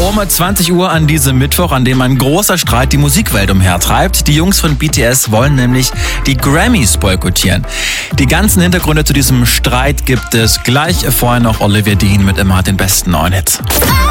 Um 20 Uhr an diesem Mittwoch, an dem ein großer Streit die Musikwelt umhertreibt. Die Jungs von BTS wollen nämlich die Grammys boykottieren. Die ganzen Hintergründe zu diesem Streit gibt es gleich. Vorher noch Olivia Dean mit Immer den besten neuen Hits.